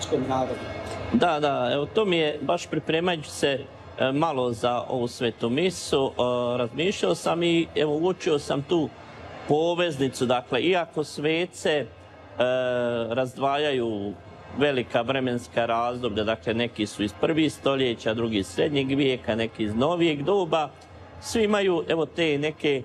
hrvatskom narodu. Da, evo to mi je, baš pripremajući se malo za ovu svetu misu, razmišljao sam i evo uočio sam tu poveznicu, dakle, iako svece razdvajaju velika vremenska razdoblja, dakle, neki su iz prvih stoljeća, drugi iz srednjeg vijeka, neki iz novijeg doba, svi imaju, evo, te neke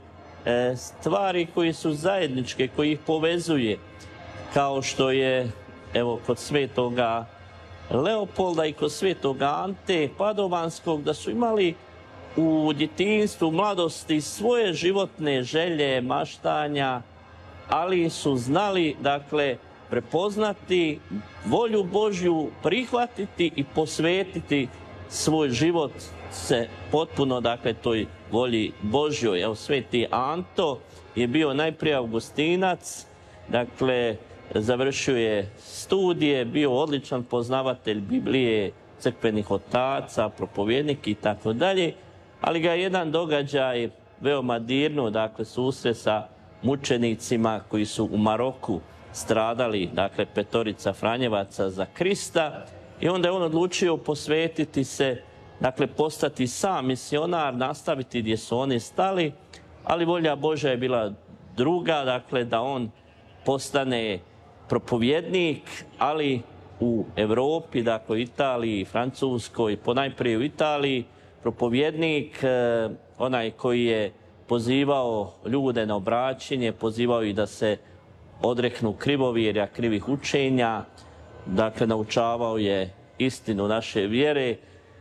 stvari koji su zajedničke, koji ih povezuje, kao što je, evo, kod svetoga Leopolda i kod svetoga Ante Padovanskog, da su imali u djetinjstvu, mladosti svoje životne želje, maštanja, ali su znali, dakle, prepoznati volju Božju, prihvatiti i posvetiti svoj život se potpuno, dakle, toj volji Božjoj. Evo, sveti Anto je bio najprije Augustinac, dakle, završio je studije, bio odličan poznavatelj Biblije, crkvenih otaca, propovjednik i tako dalje, ali ga jedan događaj veoma dirnuo, dakle, susret sa mučenicima koji su u Maroku stradali, dakle, petorica Franjevaca za Krista, i onda je on odlučio posvetiti se, dakle, postati sam misionar, nastaviti gdje su oni stali, ali volja Božja je bila druga, dakle, da on postane propovjednik, ali u Europi, dakle, u Italiji, Francuskoj, ponajprije u Italiji, propovjednik, onaj koji je pozivao ljude na obraćenje, pozivao ih da se odreknu krivovjerja, krivih učenja, dakle, naučavao je istinu naše vjere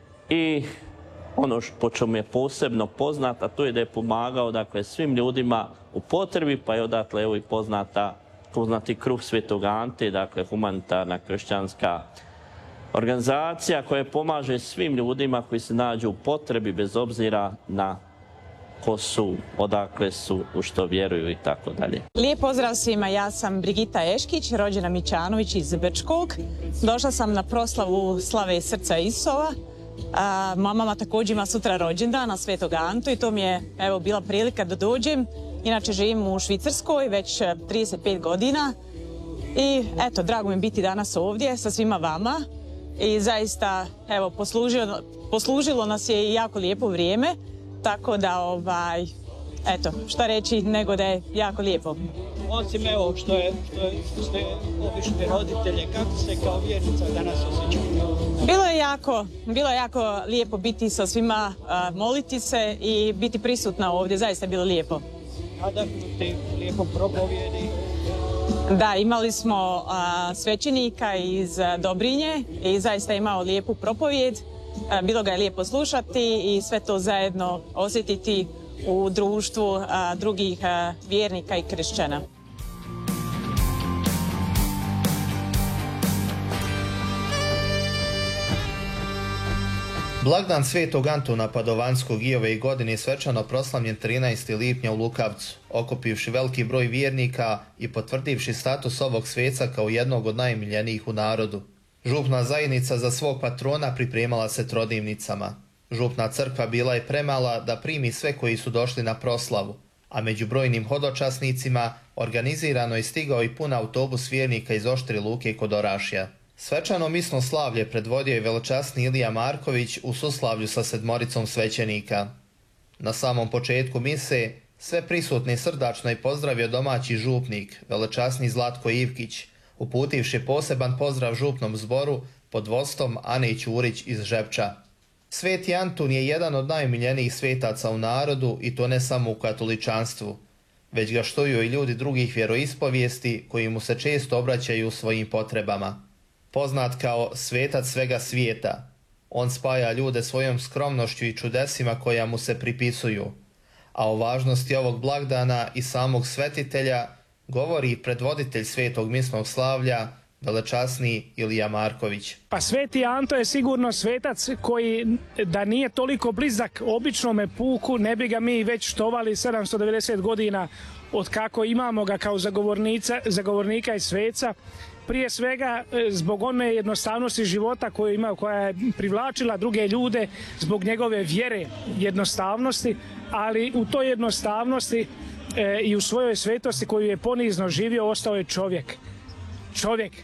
i ono po čemu je posebno poznat, a to je da je pomagao, dakle, svim ljudima u potrebi, pa je odatle, evo, i poznati kruh svetog Ante, dakle, humanitarna kršćanska organizacija koja pomaže svim ljudima koji se nađu u potrebi bez obzira na ko su, odakle su, u što vjeruju i tako dalje. Lijep pozdrav svima, ja sam Brigita Eškić, rođena Mićanović iz Brčkog. Došla sam na proslavu slave srca Isova. Moja mama također ima sutra rođendan na svetog Antu i to mi je, evo, bila prilika da dođem. Inače živim u Švicarskoj već 35 godina i eto, drago mi je biti danas ovdje sa svima vama i zaista, evo, poslužilo nas je i jako lijepo vrijeme, tako da, eto, šta reći nego da je jako lijepo. Osim, evo, što ste obišli roditelje, kako se kao vjernica danas osjećate? Bilo je jako lijepo biti sa svima, moliti se i biti prisutna ovdje, zaista je bilo lijepo. Nadahnuti, lijepo propovjedi. Da, imali smo svećenika iz Dobrinje i zaista je imao lijepu propovjed. Bilo ga je lijepo slušati i sve to zajedno osjetiti u društvu drugih vjernika i kršćana. Blagdan svetog Antuna Padovanskog i ove godine je svečano proslavljen 13. lipnja u Lukavcu, okupivši veliki broj vjernika i potvrdivši status ovog sveca kao jednog od najmiljenijih u narodu. Župna zajednica za svog patrona pripremala se trodimnicama. Župna crkva bila je premala da primi sve koji su došli na proslavu, a među brojnim hodočasnicima organizirano je stigao i pun autobus vjernika iz Oštre Luke kod Orašja. Svečano misno slavlje predvodio je velečasni Ilija Marković u suslavlju sa 7 svećenika. Na samom početku mise sve prisutne srdačno je pozdravio domaći župnik, velečasni Zlatko Ivkić, uputivši poseban pozdrav župnom zboru pod vodstvom Ane Ćurić iz Žepča. Sveti Antun je jedan od najmiljenijih svetaca u narodu i to ne samo u katoličanstvu, već ga štuju i ljudi drugih vjeroispovijesti koji mu se često obraćaju u svojim potrebama. Poznat kao svetac svega svijeta, on spaja ljude svojom skromnošću i čudesima koja mu se pripisuju, a o važnosti ovog blagdana i samog svetitelja govori predvoditelj svetog misnog slavlja, velečasni Ilija Marković. Pa sveti Anto je sigurno svetac koji, da nije toliko blizak običnome puku, ne bi ga mi već štovali 790 godina od kako imamo ga kao zagovornika i sveca. Prije svega zbog one jednostavnosti života koju ima, koja je privlačila druge ljude, zbog njegove vjere, jednostavnosti, ali u toj jednostavnosti i u svojoj svetosti koju je ponizno živio ostao je čovjek.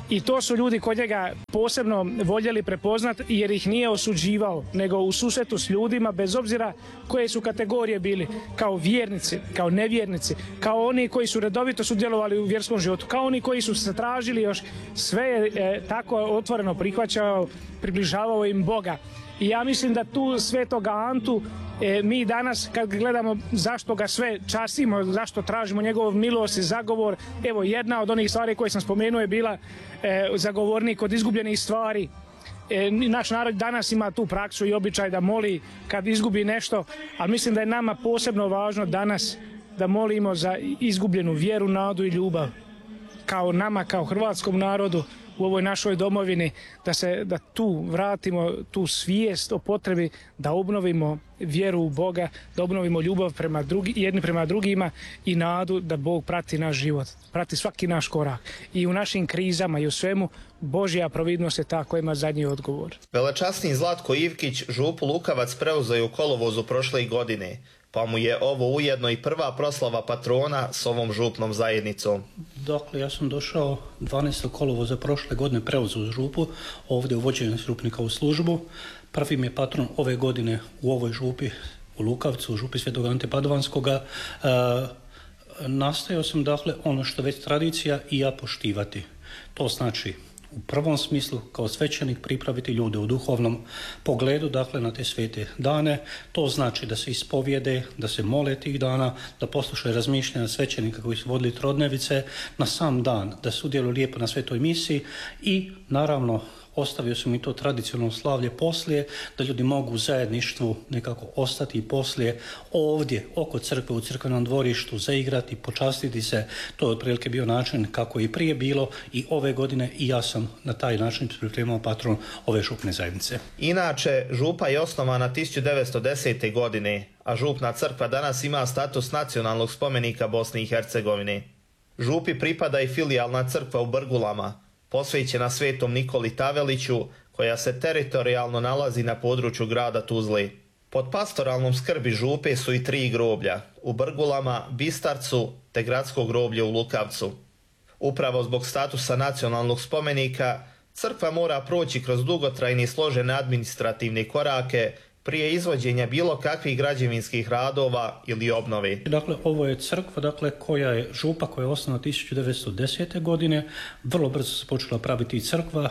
I to su ljudi kod njega posebno voljeli prepoznat jer ih nije osuđivao, nego u susretu s ljudima, bez obzira koje su kategorije bili, kao vjernici, kao nevjernici, kao oni koji su redovito sudjelovali u vjerskom životu, kao oni koji su se tražili još, sve je tako otvoreno prihvaćao, približavao im Boga. I ja mislim da tu Svetoga Antu mi danas kad gledamo zašto ga sve častimo, zašto tražimo njegov milost i zagovor, evo jedna od onih stvari koje sam spomenuo je bila zagovornik od izgubljenih stvari. Naš narod danas ima tu praksu i običaj da moli kad izgubi nešto, ali mislim da je nama posebno važno danas da molimo za izgubljenu vjeru, nadu i ljubav. Kao nama, kao hrvatskom narodu, u ovoj našoj domovini, da tu vratimo tu svijest o potrebi da obnovimo vjeru u Boga, da obnovimo ljubav jedni prema drugima i nadu da Bog prati naš život, prati svaki naš korak. I u našim krizama i u svemu Božja providnost je ta koja ima zadnji odgovor. Velečasni Zlatko Ivkić župu Lukavac preuzeo je u kolovozu prošle godine, pa mu je ovo ujedno i prva proslava patrona s ovom župnom zajednicom. Dakle, ja sam došao 12. kolovoza prošle godine, preuzeo župu, ovdje uvođenje župnika u službu. Prvi mi je patron ove godine u ovoj župi, u Lukavcu, u župi Svetog Ante Padovanskoga. Nastojao sam, dakle, ono što već tradicija i ja poštivati. To znači u prvom smislu kao svećenik pripraviti ljude u duhovnom pogledu, dakle na te svete dane. To znači da se ispovijede, da se mole tih dana, da poslušaju razmišljanja svećenika koji su vodili trodnevice na sam dan, da sudjeluju lijepo na svetoj misiji i naravno ostavio sam i to tradicionalno slavlje poslije, da ljudi mogu u zajedništvu nekako ostati i poslije ovdje oko crkve u crkvenom dvorištu, zaigrati, počastiti se. To je otprilike bio način kako i prije bilo i ove godine i ja sam na taj način pripremao patron ove župne zajednice. Inače, župa je osnovana 1910. godine, a župna crkva danas ima status nacionalnog spomenika Bosne i Hercegovine. Župi pripada i filijalna crkva u Brgulama, posvećena Svetom Nikoli Taveliću, koja se teritorijalno nalazi na području grada Tuzle. Pod pastoralnom skrbi župe su i 3 groblja, u Brgulama, Bistarcu te gradsko groblje u Lukavcu. Upravo zbog statusa nacionalnog spomenika, crkva mora proći kroz dugotrajne i složene administrativne korake prije izvođenja bilo kakvih građevinskih radova ili obnove. Dakle, ovo je crkva, koja je župa koja je osnovana 1910. godine. Vrlo brzo se počela praviti i crkva.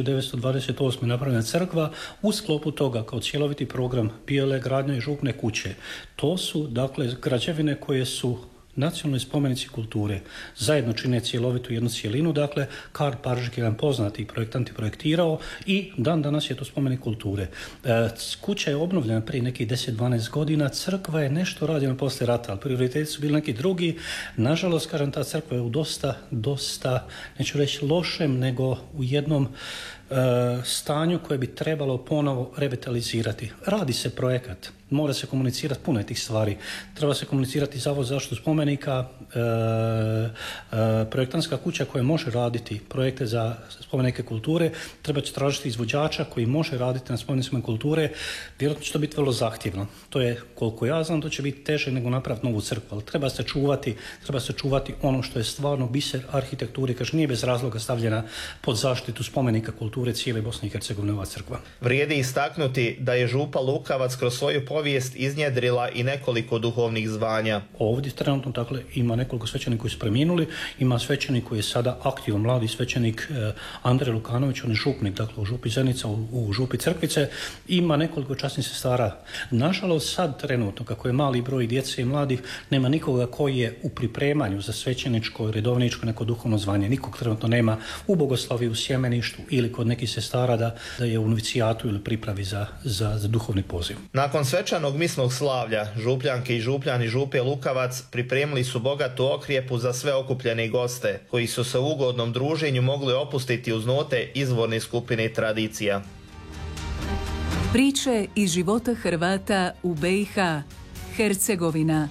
1928. napravljena crkva. U sklopu toga kao cjeloviti program bijele gradnje i župne kuće. To su, građevine koje su nacionalni spomenici kulture. Zajedno čine cjelovitu jednu cjelinu, Karl Paržik, jedan poznati projektant je projektirao i dan danas je to spomenik kulture. Kuća je obnovljena prije nekih 10-12 godina, crkva je nešto rađena poslije rata, ali prioriteti su bili neki drugi. Nažalost, kažem, ta crkva je u dosta, neću reći lošem, nego u jednom stanju koje bi trebalo ponovo revitalizirati. Radi se projekat, mora se komunicirati puno tih stvari. Treba se komunicirati Zavod za zaštitu spomenika, projektantska kuća koja može raditi projekte za spomenike kulture, treba će tražiti izvođača koji može raditi na spomenicima kulture. Vjerojatno će to biti vrlo zahtjevno. To je, koliko ja znam, to će biti teže nego napraviti novu crkvu, ali treba se čuvati ono što je stvarno biser arhitekture, kaže nije bez razloga stavljena pod zaštitu spomenika kulture cijele Bosne i Hercegovine ova crkva. Vrijedi istaknuti da je župa Lukavac kroz svoju povijest iznjedrila i nekoliko duhovnih zvanja. Ovdje trenutno ima nekoliko svećenika koji su preminuli, ima svećenik koji je sada aktivan, mladi svećenik Andrej Lukanović, on je župnik, u župi Zenica, u župi Crkvice, ima nekoliko časnih sestara. Nažalost, sad trenutno, kako je mali broj djece i mladih, nema nikoga koji je u pripremanju za svećeničko, redovničko, neko duhovno zvanje. Nikog trenutno nema u bogoslovi, u sjemeništu ili kod nekih sestara da je u novicijatu ili pripravi za duhovni poziv. Nakon svečanog misnog slavlja, župljanke i župljani župe Lukavac pripremili su bogatu okrijepu za sve okupljene goste, koji su se u ugodnom druženju mogli opustiti uz note izvorne skupine tradicija. Priče iz života Hrvata u BiH, Hercegovina.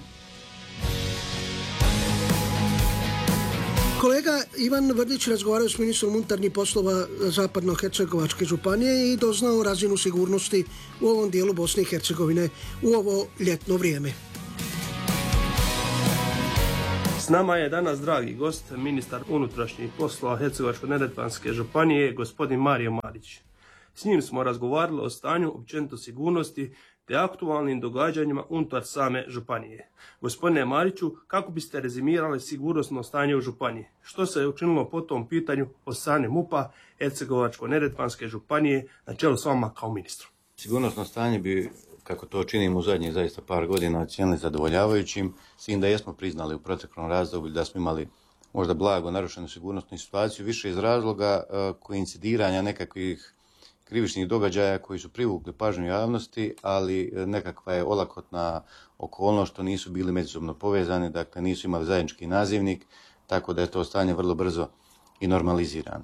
Kolega Ivan Vrdić razgovarao s ministrom unutarnjih poslova Zapadno-Hercegovačke županije i doznao razinu sigurnosti u ovom dijelu Bosne i Hercegovine u ovo ljetno vrijeme. nama je danas dragi gost, ministar unutrašnjih poslova Hercegovačko-neretvanske županije, gospodin Mario Marić. S njim smo razgovarali o stanju općenito sigurnosti te aktualnim događanjima unutar same županije. Gospodine Mariću, kako biste rezimirali sigurnosno stanje u županiji? Što se je učinilo po tom pitanju od strane MUP-a Hercegovačko-neretvanske županije na čelu s vama kao ministru? Sigurnosno stanje bi, kako to činimo u zadnjih zaista par godina, ocijenili zadovoljavajućim, s tim da jesmo priznali u proteklom razdoblju da smo imali možda blago narušenu sigurnosnu situaciju, više iz razloga koincidiranja nekakvih krivičnih događaja koji su privukli pažnju javnosti, ali nekakva je olakotna okolnost što nisu bili međusobno povezani, dakle nisu imali zajednički nazivnik, tako da je to stanje vrlo brzo i normalizirano.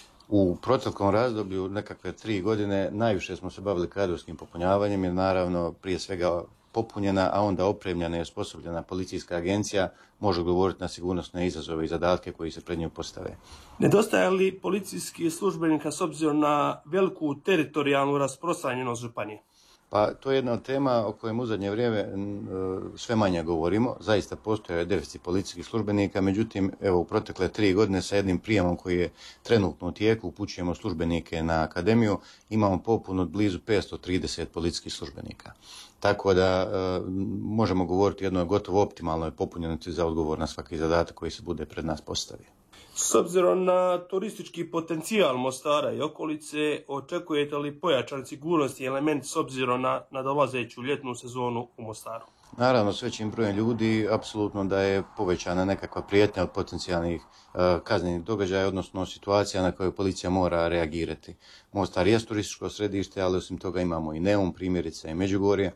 U proteklom razdoblju, nekakve 3 godine, najviše smo se bavili kadrovskim popunjavanjem, jer naravno prije svega popunjena, a onda opremljena i osposobljena policijska agencija može govoriti na sigurnosne izazove i zadatke koji se pred nju postave. Nedostaje li policijskih službenika s obzirom na veliku teritorijalnu rasprostranjenost županije? Pa to je jedna od tema o kojem u zadnje vrijeme sve manje govorimo. Zaista postoje deficit policijskih službenika, međutim, evo u protekle 3 godine sa jednim prijemom koji je trenutno u tijeku, upućujemo službenike na akademiju, imamo popun od blizu 530 policijskih službenika. Tako da možemo govoriti o jednoj gotovo optimalnoj popunjenosti za odgovor na svaki zadatak koji se bude pred nas postavio. S obzirom na turistički potencijal Mostara i okolice, očekujete li pojačan sigurnosni element s obzirom na dolazeću ljetnu sezonu u Mostaru? Naravno, s većim brojem ljudi, apsolutno da je povećana nekakva prijetnja od potencijalnih kaznenih događaja, odnosno situacija na koju policija mora reagirati. Mostar je turističko središte, ali osim toga imamo i Neum, primjerice i Međugorje,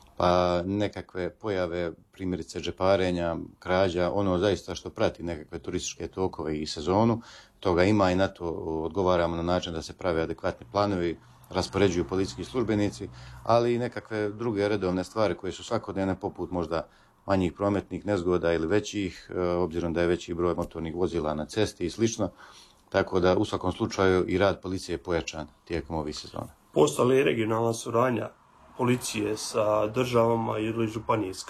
pa nekakve pojave, primjerice džeparenja, krađa, ono zaista što prati nekakve turističke tokove i sezonu, toga ima i na to odgovaramo na način da se prave adekvatni planovi, raspoređuju policijski službenici, ali i nekakve druge redovne stvari koje su svakodnevne, poput možda manjih prometnih nezgoda ili većih, obzirom da je veći broj motornih vozila na cesti i slično, tako da u svakom slučaju i rad policije je pojačan tijekom ovih sezona. Postoji li regionalna suradnja policije sa državama ili županijska?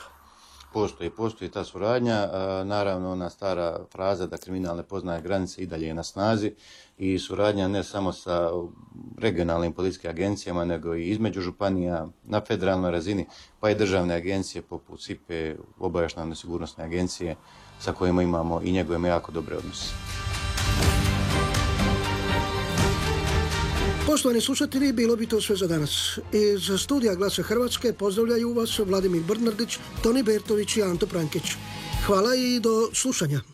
Postoji ta suradnja, naravno ona stara fraza da kriminal ne poznaje granice i dalje je na snazi i suradnja ne samo sa regionalnim policijskim agencijama, nego i između županija na federalnoj razini, pa i državne agencije poput SIPE, obavještajne sigurnosne agencije sa kojima imamo i njegujemo jako dobre odnose. Poštovani slušatelji, bilo bi to sve za danas. Iz studija Glasa Hrvatske pozdravljaju vas Vladimir Brnardić, Toni Bertović i Anto Prankić. Hvala i do slušanja.